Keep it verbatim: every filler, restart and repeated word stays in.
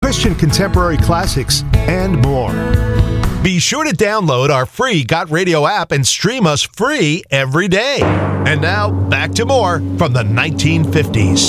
Christian contemporary classics, and more. Be sure to download our free Got Radio app and stream us free every day. And now, back to more from the nineteen fifties.